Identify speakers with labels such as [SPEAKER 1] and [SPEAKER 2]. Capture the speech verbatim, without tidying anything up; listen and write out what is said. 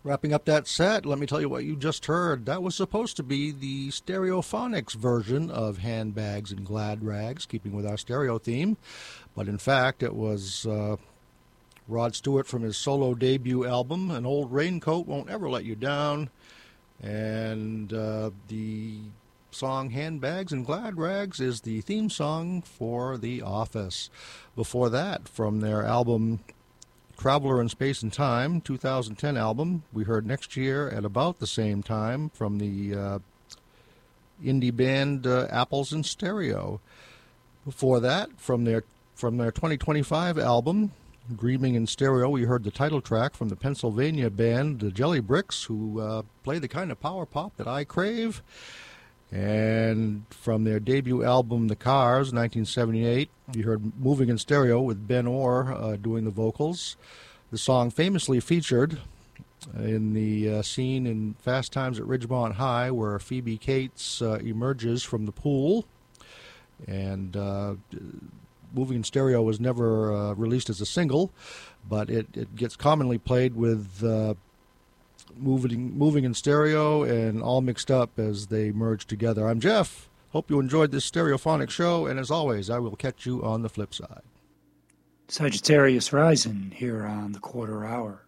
[SPEAKER 1] Wrapping up that set, let me tell you what you just heard. That was supposed to be the Stereophonics version of Handbags and Glad Rags, keeping with our stereo theme. But in fact, it was uh, Rod Stewart from his solo debut album, An Old Raincoat Won't Ever Let You Down. And uh, the song Handbags and Glad Rags is the theme song for The Office. Before that, from their album Traveler in Space and Time, two thousand ten album, we heard Next Year at about the same time from the uh, indie band uh, Apples in Stereo. Before that, from their from their twenty twenty-five album, Dreaming in Stereo, we heard the title track from the Pennsylvania band the Jelly Bricks, who uh, play the kind of power pop that I crave. And from their debut album, The Cars, nineteen seventy-eight, you heard Moving in Stereo with Ben Orr uh, doing the vocals. The song famously featured in the uh, scene in Fast Times at Ridgemont High, where Phoebe Cates uh, emerges from the pool. And uh, Moving in Stereo was never uh, released as a single, but it, it gets commonly played with Uh, Moving, moving in Stereo and All Mixed Up as they merge together. I'm Jeff. Hope you enjoyed this stereophonic show, and as always, I will catch you on the flip side.
[SPEAKER 2] Sagittarius Rising here on the Quarter Hour.